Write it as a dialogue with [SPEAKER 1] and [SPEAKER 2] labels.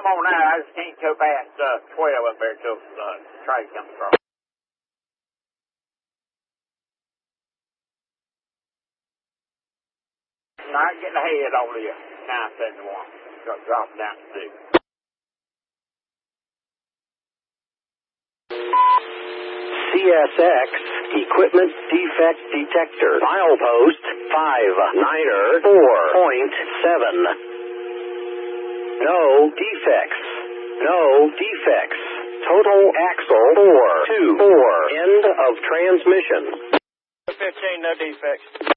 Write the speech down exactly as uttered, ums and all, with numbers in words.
[SPEAKER 1] come on now. I just can't go past uh, twelve up there till the uh, train comes across. No, I can get ahead over the nine seventy-one. Drop it down to six.
[SPEAKER 2] C S X Equipment Defect Detector. Milepost five niner four point seven. No defects. No defects. Total axle four two four. End of transmission.
[SPEAKER 3] fifteen, no defects.